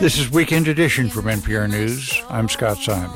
This is Weekend Edition from NPR News. I'm Scott Simon.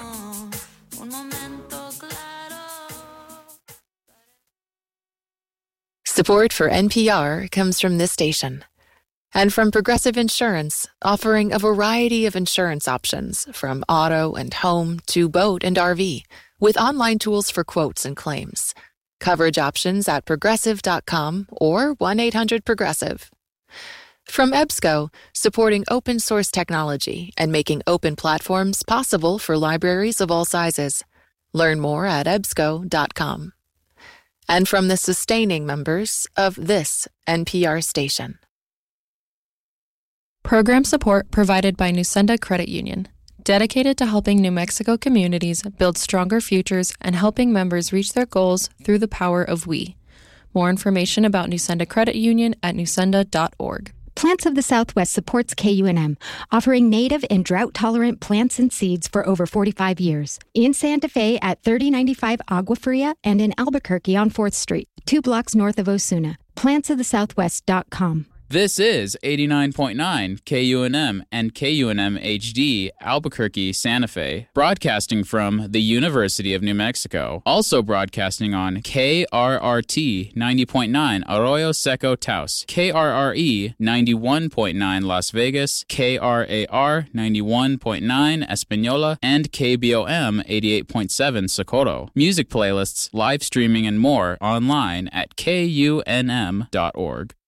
Support for NPR comes from this station and from Progressive Insurance, offering a variety of insurance options from auto and home to boat and RV, with online tools for quotes and claims. Coverage options at progressive.com or 1-800-PROGRESSIVE. From EBSCO, supporting open source technology and making open platforms possible for libraries of all sizes. Learn more at ebsco.com. And from the sustaining members of this NPR station. Program support provided by Nusenda Credit Union, dedicated to helping New Mexico communities build stronger futures and helping members reach their goals through the power of we. More information about Nusenda Credit Union at nusenda.org. Plants of the Southwest supports KUNM, offering native and drought-tolerant plants and seeds for over 45 years. In Santa Fe at 3095 Agua Fria and in Albuquerque on 4th Street, 2 blocks north of Osuna. Plantsofthesouthwest.com. This is 89.9 KUNM and KUNM HD, Albuquerque, Santa Fe, broadcasting from the University of New Mexico. Also broadcasting on KRRT 90.9 Arroyo Seco Taos, KRRE 91.9 Las Vegas, KRAR 91.9 Espanola, and KBOM 88.7 Socorro. Music playlists, live streaming, and more online at KUNM.org.